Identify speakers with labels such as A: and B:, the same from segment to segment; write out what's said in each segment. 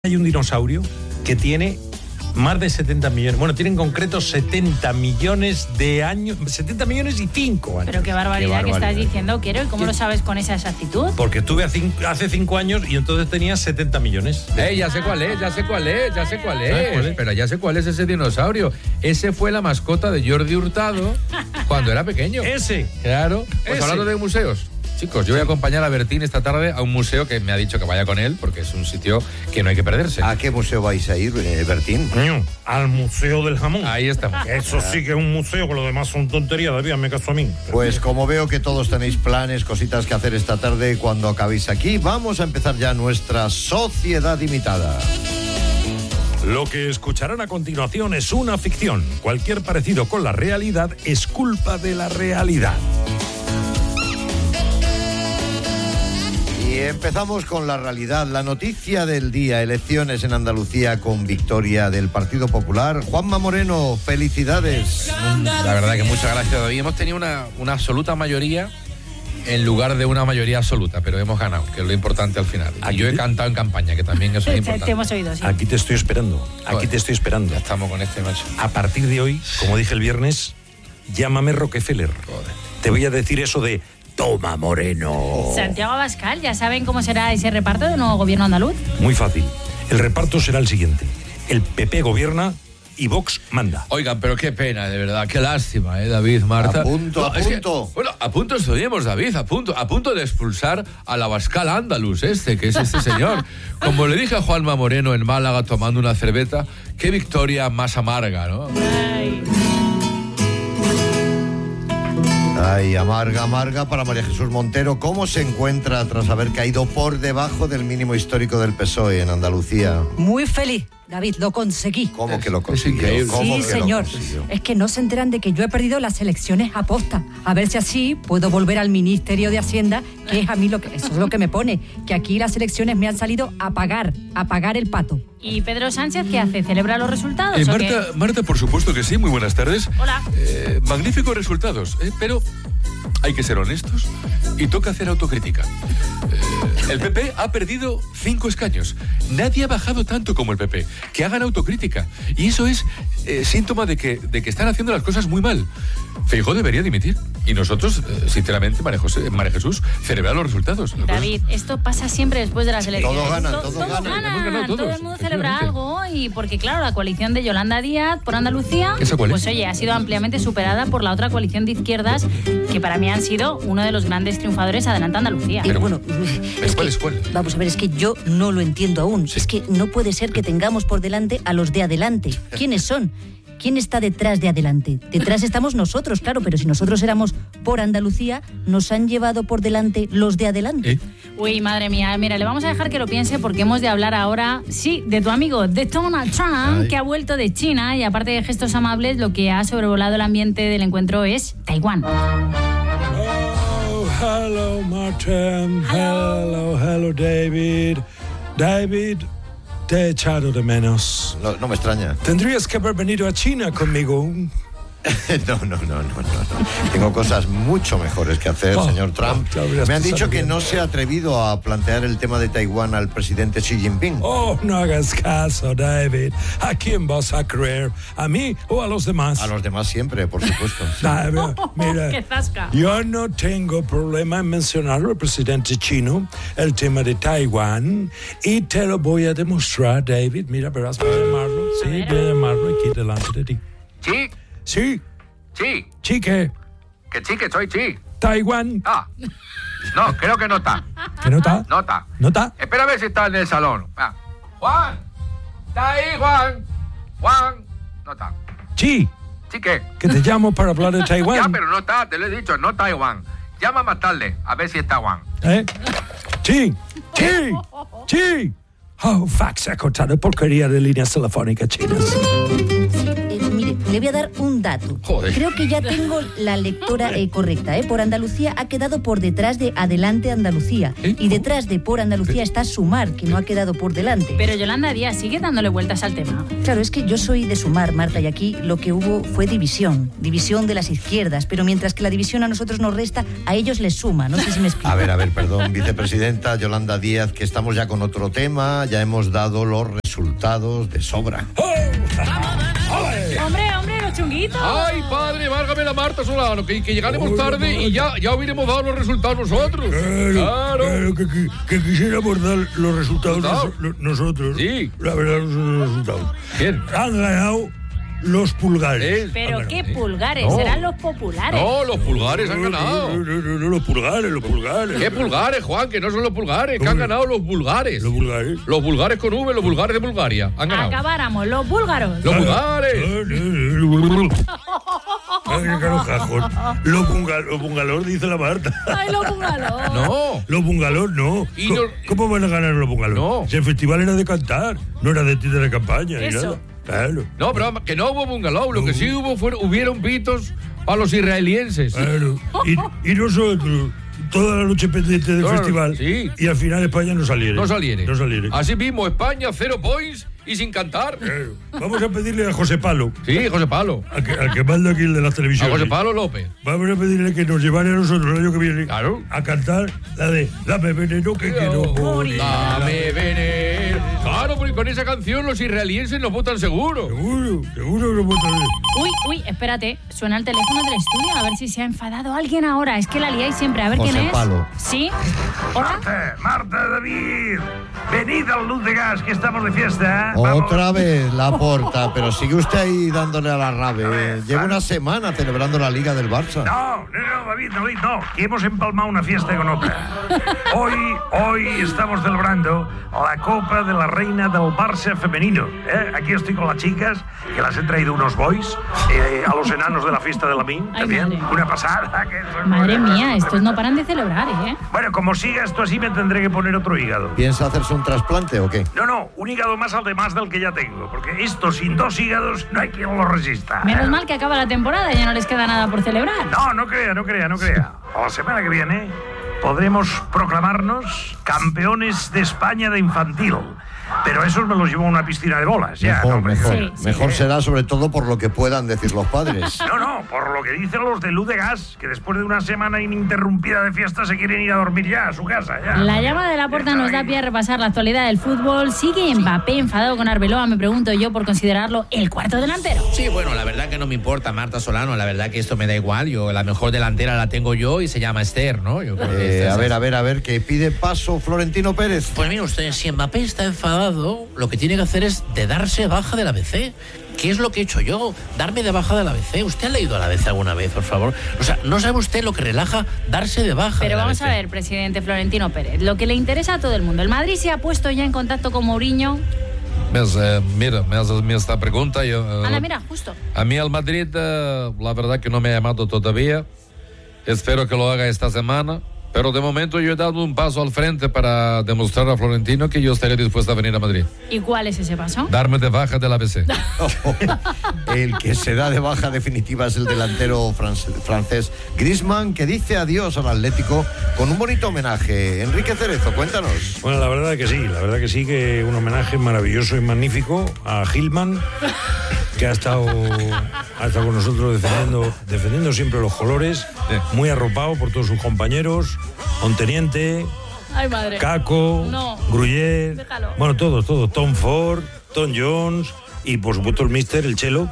A: Hay un dinosaurio que tiene más de 70 millones. Bueno, tiene en concreto 70 millones de años. 70 millones y 5 años.
B: Pero qué barbaridad que estás diciendo, Quero. ¿Y cómo lo sabes con esa exactitud?
A: Porque estuve hace 5 años y entonces tenía 70 millones.
C: Ya sé cuál es. Pero ya sé cuál es ese dinosaurio. Ese fue la mascota de Jordi Hurtado cuando era pequeño.
A: Ese.
C: Claro. Pues
A: Ese.
C: hablando de museos. Chicos, yo voy a acompañar a Bertín esta tarde a un museo que me ha dicho que vaya con él, porque es un sitio que no hay que perderse.
D: ¿A qué museo vais a ir, Bertín?
A: Al Museo del Jamón.
C: Ahí estamos.
A: Eso sí que es un museo, que lo demás son tonterías, David, me caso a mí.
D: Pues como veo que todos tenéis planes, cositas que hacer esta tarde cuando acabéis aquí, vamos a empezar ya nuestra Sociedad Imitada.
A: Lo que escucharán a continuación es una ficción. Cualquier parecido con la realidad es culpa de la realidad.
D: Y empezamos con la realidad, la noticia del día, elecciones en Andalucía con victoria del Partido Popular. Juanma Moreno, felicidades.
C: La verdad que muchas gracias, David. Hemos tenido una absoluta mayoría en lugar de una mayoría absoluta, pero hemos ganado, que es lo importante al final. Y yo he cantado en campaña, que también eso es importante.
B: Te hemos oído, sí.
A: Aquí te estoy esperando.
C: Ya estamos con este macho.
A: A partir de hoy, como dije el viernes, llámame Rockefeller. Te voy a decir eso de toma, Moreno.
B: Santiago Abascal, ¿ya saben cómo será ese reparto del nuevo gobierno andaluz?
A: Muy fácil. El reparto será el siguiente. El PP gobierna y Vox manda.
C: Oigan, pero qué pena, de verdad, qué lástima, David, Marta.
D: A punto.
C: A punto estuvimos, David, a punto de expulsar al Abascal Andalus, que es este señor. Como le dije a Juanma Moreno en Málaga tomando una cerveza, qué victoria más amarga, ¿no?
D: Ay, amarga para María Jesús Montero. ¿Cómo se encuentra tras haber caído por debajo del mínimo histórico del PSOE en Andalucía?
E: Muy feliz, David, lo conseguí.
D: ¿Cómo que lo consiguió?
C: increíble.
D: ¿Cómo
E: Sí,
D: que lo
E: señor.
D: consiguió?
E: Es que no se enteran de que yo he perdido las elecciones a posta. A ver si así puedo volver al Ministerio de Hacienda, que es a mí eso es lo que me pone, que aquí las elecciones me han salido a pagar el pato.
B: ¿Y Pedro Sánchez qué hace? ¿Celebra los resultados o qué?
F: Marta, por supuesto que sí, muy buenas tardes.
B: Hola.
F: Magníficos resultados, pero hay que ser honestos y toca hacer autocrítica. El PP ha perdido 5 escaños. Nadie ha bajado tanto como el PP. Que hagan autocrítica. Y eso es síntoma de que están haciendo las cosas muy mal. Feijóo debería dimitir. Y nosotros, sinceramente, María Jesús, celebrar los resultados.
B: David, esto pasa siempre después de las elecciones.
D: Todos ganan.
F: Hemos ganado todos,
B: Todo el mundo celebra
F: efectivamente.
B: algo. Y porque, claro, la coalición de Yolanda Díaz por Andalucía,
F: ¿Esa cuál es?
B: pues oye, ha sido ampliamente superada por la otra coalición de izquierdas, que para mí han sido uno de los grandes triunfadores Adelante Andalucía.
F: Pero-
E: Bueno,
F: ¿Cuál?
E: Vamos a ver, es que yo no lo entiendo aún.
F: Sí.
E: Es que no puede ser que tengamos por delante a los de adelante. ¿Quiénes son? ¿Quién está detrás de adelante? Detrás estamos nosotros, claro, pero si nosotros éramos por Andalucía, nos han llevado por delante los de adelante.
B: Uy, madre mía, mira, le vamos a dejar que lo piense porque hemos de hablar ahora, sí, de tu amigo, de Donald Trump, que ha vuelto de China y aparte de gestos amables, lo que ha sobrevolado el ambiente del encuentro es Taiwán.
A: Oh, hello, Martin. Hello, David. David, te he echado de menos.
D: No me extraña.
A: Tendrías que haber venido a China conmigo.
D: No. Tengo cosas mucho mejores que hacer, señor Trump.
A: ya habrías
D: Me han
A: pasado
D: dicho que
A: bien.
D: no se ha atrevido a plantear el tema de Taiwán al presidente Xi Jinping.
A: Oh, no hagas caso, David. ¿A quién vas a creer? ¿A mí o a los demás?
D: A los demás siempre, por supuesto. Sí.
A: David, mira,
B: ¡Qué zasca!
A: yo no tengo problema en mencionar al presidente chino el tema de Taiwán y te lo voy a demostrar, David. Mira, verás, voy a llamarlo. Sí, voy a llamarlo aquí delante de ti.
C: Sí,
A: Sí,
C: sí,
A: chique,
C: que soy sí.
A: Taiwán.
C: Ah, no, creo que no está.
A: ¿Que no está?
C: No está.
A: ¿No está?
C: Espera a ver si está en el salón. Juan, ¿está ahí, Juan? Juan, no está.
A: Sí,
C: Sí que.
A: que te llamo para hablar de Taiwán.
C: Ya, pero no está, te lo he dicho, no está Juan. Llama más tarde, a ver si está Juan.
A: ¿Eh? Sí. Oh, fax ha cortado porquería de líneas telefónicas chinas.
E: Mire, Le voy a dar un dato.
C: Joder.
E: Creo que ya tengo la lectora correcta. Por Andalucía ha quedado por detrás de Adelante Andalucía. Y detrás de Por Andalucía está Sumar, que no ha quedado por delante.
B: Pero Yolanda Díaz sigue dándole vueltas al tema.
E: Claro, es que yo soy de Sumar, Marta, y aquí lo que hubo fue división de las izquierdas, pero mientras que la división a nosotros nos resta, a ellos les suma, no sé si me explico.
D: A ver, perdón, vicepresidenta Yolanda Díaz, que estamos ya con otro tema, ya hemos dado los resultados de sobra.
B: Hombre, los chunguitos.
C: Ay, padre, válgame la Marta Solano, que llegaremos tarde y ya hubiéremos dado los resultados nosotros.
A: Claro, que quisiéramos dar los resultados nosotros.
C: Sí.
A: La verdad, los resultados.
C: ¿Quién?
A: Han ganado los pulgares.
B: ¿Pero qué pulgares?
C: No.
B: Serán los populares.
C: No, los pulgares han ganado.
A: No, los pulgares.
C: ¿Qué pulgares, Juan? Que no son los pulgares, que han ganado los vulgares.
A: Los pulgares.
C: Los vulgares con V, los vulgares de Bulgaria. Han ganado.
B: Acabáramos, los búlgaros.
C: Los vulgares.
A: Los bungalows, dice la Marta.
B: Ay, los búlgaros.
C: No.
A: Los bungalows no.
C: Y no-
A: ¿Cómo van a ganar los bungalows?
C: No.
A: Si el festival era de cantar, no era de título de campaña. ni
B: Eso.
A: nada. Claro.
C: No, pero que no hubo bungalow. Lo que sí hubieron pitos para los israelienses.
A: Claro. Y nosotros, toda la noche pendiente del
C: Claro,
A: festival.
C: sí.
A: Y al final España no saliera.
C: No saliere.
A: Ah.
C: Así mismo, España, 0 points y sin cantar.
A: Claro. Vamos a pedirle a José Palo,
C: Sí, José Palo.
A: al que manda aquí el de las
C: A
A: televisiones.
C: José Palo López.
A: Vamos a pedirle que nos llevara a nosotros el año que viene
C: Claro.
A: a cantar la de Dame veneno que quiero morir.
C: Dame veneno. Claro, porque con esa canción los israelienses nos votan seguro.
A: Seguro que votan bien.
B: Uy, espérate. Suena el teléfono del estudio. A ver si se ha enfadado alguien ahora. Es que la liáis siempre. A ver
D: José
B: quién es.
D: Palo.
B: ¿Sí? ¿Hola?
G: Marta, David, venid al Luz de Gas, que estamos de fiesta. Vamos.
D: Otra vez la porta, pero sigue usted ahí dándole a la rave. Lleva una semana celebrando la Liga del Barça.
G: No, David, no, que hemos empalmado una fiesta con otra. Hoy estamos celebrando la Copa de la Reina del Barça femenino. Aquí estoy con las chicas, que las he traído unos boys, a los enanos de la fiesta de la MIN,
B: Ay,
G: también.
B: madre.
G: Una pasada.
B: Madre mía, estos no paran de celebrar, ¿eh?
G: Bueno, como siga esto así, me tendré que poner otro hígado.
D: ¿Piensa hacerse un trasplante o qué?
G: No, un hígado más además del que ya tengo, porque esto sin 2 hígados no hay quien lo resista.
B: Menos mal que acaba la temporada y ya no les queda nada por celebrar.
G: No crea. A la semana que viene podremos proclamarnos campeones de España de infantil. Pero esos me los llevo a una piscina de bolas. Ya,
D: Mejor.
B: Sí.
D: Mejor será, sobre todo por lo que puedan decir los padres.
G: No, por lo que dicen los de Luz de Gas, que después de una semana ininterrumpida de fiesta se quieren ir a dormir ya a su casa. Ya.
B: La llamada de la puerta nos da pie a repasar la actualidad del fútbol. ¿Sigue Mbappé enfadado con Arbeloa? Me pregunto yo, por considerarlo el cuarto delantero.
H: Sí, bueno, la verdad que no me importa, Marta Solano, la verdad que esto me da igual. Yo la mejor delantera la tengo yo y se llama Esther, ¿no? Yo creo que esta es-
D: A ver, que pide paso Florentino Pérez.
H: Pues mire usted, si Mbappé está enfadado, lo que tiene que hacer es de darse baja del ABC. ¿Qué es lo que he hecho yo? Darme de baja del ABC. ¿Usted ha leído el ABC alguna vez, por favor? O sea, ¿no sabe usted lo que relaja darse de baja
B: Pero
H: del
B: vamos
H: ABC?
B: a ver, presidente Florentino Pérez, lo que le interesa a todo el mundo. ¿El Madrid se ha puesto ya en contacto con Mourinho?
C: Mira, me haces esta pregunta.
B: Mira, justo.
C: A mí el Madrid, la verdad que no me ha llamado todavía. Espero que lo haga esta semana. Pero de momento yo he dado un paso al frente para demostrar a Florentino que yo estaría dispuesto a venir a Madrid.
B: ¿Y cuál es ese paso?
C: Darme de baja del ABC.
D: El que se da de baja definitiva es el delantero francés Griezmann, que dice adiós al Atlético con un bonito homenaje. Enrique Cerezo, cuéntanos.
A: Bueno, la verdad que sí, que un homenaje maravilloso y magnífico a Gilman, que ha estado con nosotros defendiendo siempre los colores, muy arropado por todos sus compañeros, Onteniente,
B: Ay, madre.
A: Caco,
B: No.
A: Gruyère,
B: Déjalo.
A: bueno, todos, Tom Ford, Tom Jones y por supuesto el Mister, el Chelo.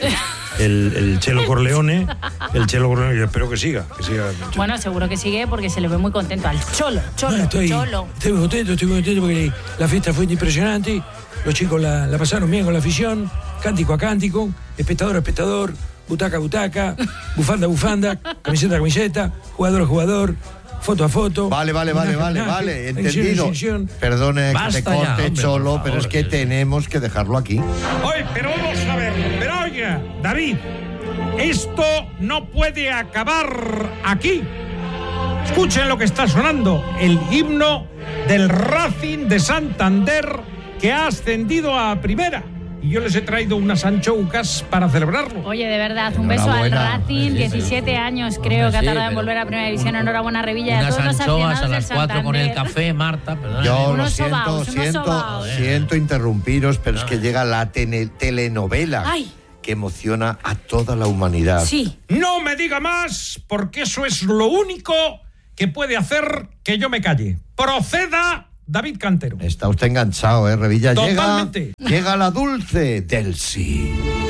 A: El Chelo Corleone, que espero que siga.
B: Bueno, seguro que sigue porque se le ve muy contento al Cholo.
A: Estoy muy contento porque la fiesta fue impresionante. Los chicos la pasaron bien con la afición, cántico a cántico, espectador a espectador, butaca a butaca, bufanda a bufanda, camiseta a camiseta, jugador a jugador, foto a foto.
D: Vale, entendido. Perdone que te corte,
C: hombre,
D: Cholo,
C: por
D: pero
C: favor.
D: es que tenemos que dejarlo aquí.
I: Oye, pero vamos a ver. Pero oiga, David, esto no puede acabar aquí. Escuchen lo que está sonando, el himno del Racing de Santander, que ha ascendido a primera. y yo les he traído unas anchoucas para celebrarlo.
B: Oye, de verdad, un beso al
H: Enhorabuena.
B: Racing, 17 años creo que ha
H: sí,
B: tardado en
H: pero-
B: volver a Primera División. Enhorabuena, Revilla, y a
H: Unas
B: todos los
H: anchoas
B: aficionados
H: a
B: del
H: las 4 con el
B: Santander.
H: café, Marta, perdóname.
D: Yo lo
B: Unos
D: siento,
B: sobaos, unos sobaos.
D: siento interrumpiros, pero es que llega la telenovela
B: Ay.
D: que emociona a toda la humanidad.
B: Sí.
I: No me diga más, porque eso es lo único que puede hacer que yo me calle. Proceda, David Cantero.
D: Está usted enganchado, Revilla.
I: Totalmente.
D: Llega la dulce Delcy.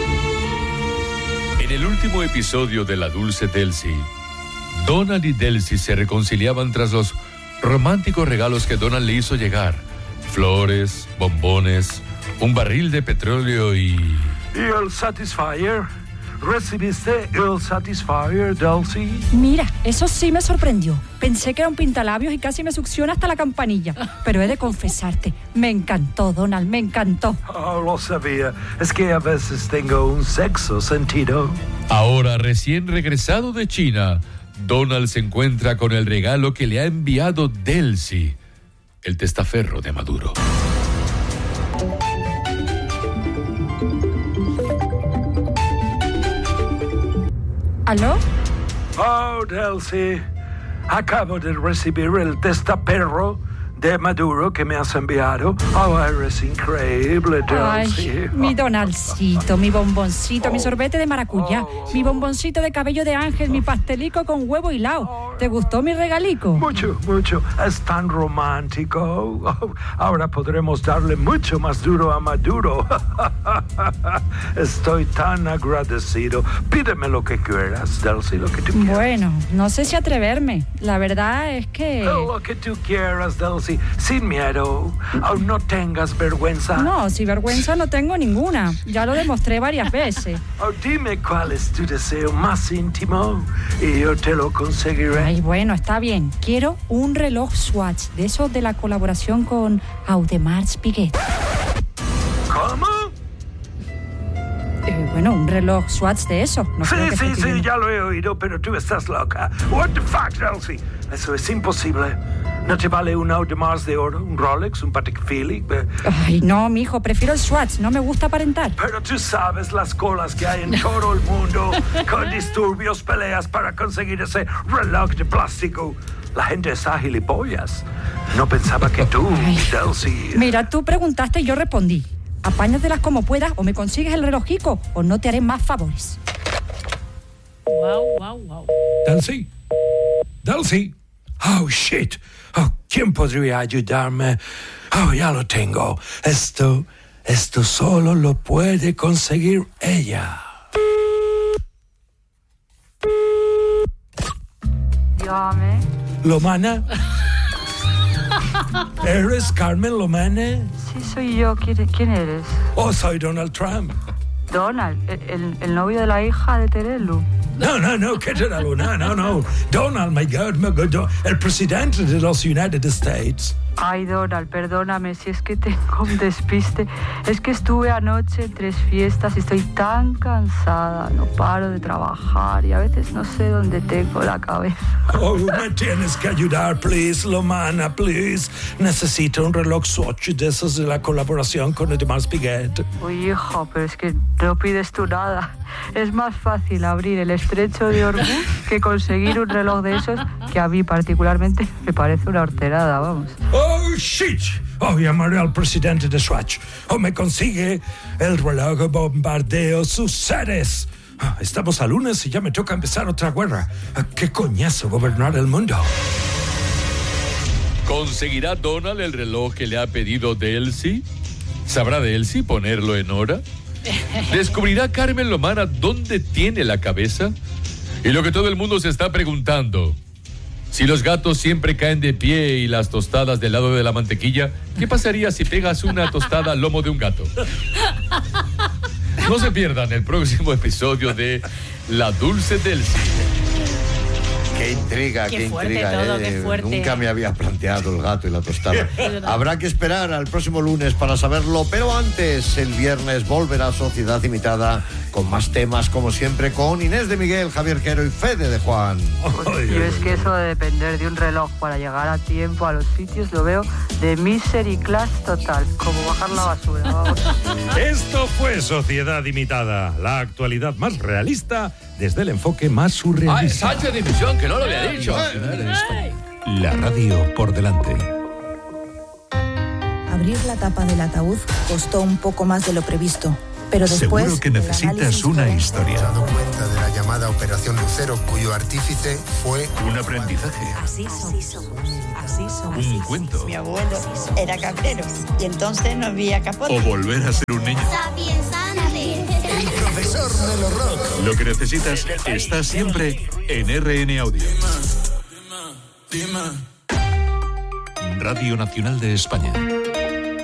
F: En el último episodio de La Dulce Delcy, Donald y Delcy se reconciliaban tras los románticos regalos que Donald le hizo llegar. Flores, bombones, un barril de petróleo y...
G: ¿Y el Satisfyer? ¿Recibiste el Satisfyer, Delcy?
J: Mira, eso sí me sorprendió. Pensé que era un pintalabios y casi me succiona hasta la campanilla. Pero he de confesarte, me encantó, Donald, me encantó.
G: Oh, lo sabía. Es que a veces tengo un sexto sentido.
F: Ahora, recién regresado de China, Donald se encuentra con el regalo que le ha enviado Delcy, el testaferro de Maduro.
J: ¿Aló?
G: Oh, Delcy, acabo de recibir el testaperro de Maduro que me has enviado. Oh, eres increíble, Delcy.
J: Ay, mi Donaldcito, mi bomboncito, mi sorbete de maracuyá, mi bomboncito de cabello de ángel, mi pastelico con huevo hilado. ¿Te gustó mi regalico?
G: Mucho, mucho. Es tan romántico. Oh, ahora podremos darle mucho más duro a Maduro. Estoy tan agradecido. Pídeme lo que quieras, Delcy, lo que tú quieras.
J: Bueno, no sé si atreverme. La verdad es que...
G: Lo que tú quieras, Delcy, sin miedo. Oh, no tengas vergüenza.
J: No, si vergüenza no tengo ninguna. Ya lo demostré varias veces.
G: Oh, dime cuál es tu deseo más íntimo y yo te lo conseguiré.
J: Ay, bueno, está bien. Quiero un reloj Swatch, de esos de la colaboración con Audemars Piguet.
G: ¿Cómo?
J: Bueno, un reloj Swatch de eso. No creo que esté
G: Sí,
J: pidiendo.
G: ya lo he oído, pero tú estás loca. What the fuck, Delcy? Eso es imposible. ¿No te vale un Audemars de oro, un Rolex, un Patek Philippe?
J: Ay, no, mijo, prefiero el Swatch. No me gusta aparentar.
G: Pero tú sabes las colas que hay en todo el mundo con disturbios, peleas para conseguir ese reloj de plástico. La gente está gilipollas. No pensaba que tú, Delcy...
J: Mira, tú preguntaste y yo respondí. Apáñatelas como puedas o me consigues el relojico o no te haré más favores.
B: Wow.
A: Delcy. Delcy. Oh, shit. Oh, ¿quién podría ayudarme? Oh, ya lo tengo. Esto solo lo puede conseguir ella.
J: Dígame.
A: ¿Lomana? ¿Eres Carmen Lomana?
J: Sí, soy yo. ¿Quién eres?
A: Oh, soy Donald Trump.
J: Donald, el novio de la hija de Terelu.
A: No, ¿qué tal? No. Donald, my God, el presidente de los United States.
J: Ay, Donald, perdóname si es que tengo un despiste. Es que estuve anoche en 3 fiestas y estoy tan cansada. No paro de trabajar y a veces no sé dónde tengo la cabeza.
A: Oh, me tienes que ayudar, please, Lomana, please. Necesito un reloj Swatch de esos de la colaboración con Audemars Piguet.
J: Uy, hijo, pero es que no pides tú nada. Es más fácil abrir el estrecho de Hormuz que conseguir un reloj de esos que a mí particularmente me parece una horterada, vamos.
A: Oh, shit. Oh, llamaré al presidente de Swatch. O me consigue el reloj bombardeo sus seres. Estamos a lunes y ya me toca empezar otra guerra. ¿Qué coñazo gobernar el mundo?
F: ¿Conseguirá Donald el reloj que le ha pedido Delcy? ¿Sabrá Delcy ponerlo en hora? ¿Descubrirá Carmen Lomana dónde tiene la cabeza? Y lo que todo el mundo se está preguntando, si los gatos siempre caen de pie y las tostadas del lado de la mantequilla, ¿qué pasaría si pegas una tostada al lomo de un gato? No se pierdan el próximo episodio de La Dulce Delcy.
D: Qué intriga,
B: Qué
D: qué
B: fuerte
D: intriga.
B: todo, qué fuerte.
D: Nunca me había planteado el gato y la tostada. Habrá que esperar al próximo lunes para saberlo, pero antes, el viernes, volverá Sociedad Imitada con más temas, como siempre, con Inés de Miguel, Javier Quero y Fede de Juan.
J: Yo es que eso de depender de un reloj para llegar a tiempo a los sitios lo veo de misery class total, como bajar la basura. Vamos.
I: Esto fue Sociedad Imitada, la actualidad más realista desde el enfoque más surrealista.
C: Sánchez Dimisión, que no lo había dicho.
K: La radio por delante.
L: Abrir la tapa del ataúd costó un poco más de lo previsto, pero después...
K: Seguro que necesitas una historia.
M: He dado cuenta de la llamada Operación Lucero, cuyo artífice fue...
K: Un aprendizaje.
N: Así somos.
K: Un cuento.
N: Mi abuelo era cabrero y entonces no había capote.
K: O volver a ser un niño.
M: El profesor Melo Rock.
K: Lo que necesitas está siempre en RN Audio. Radio Nacional de España.